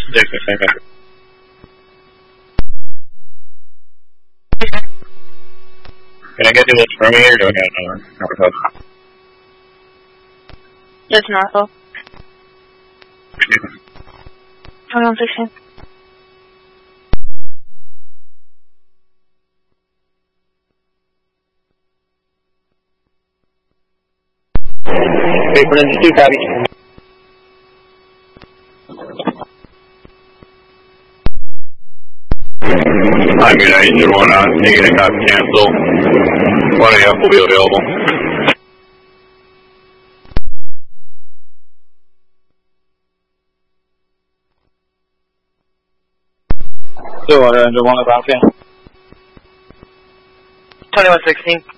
Can I get you this from here, or do I have another code? Just Norfolk. 2116. Paper Institute, copy. I'm United 1, taking a copy, cancel. 1 AM will be available. So, Engine 1 about, okay. 2116.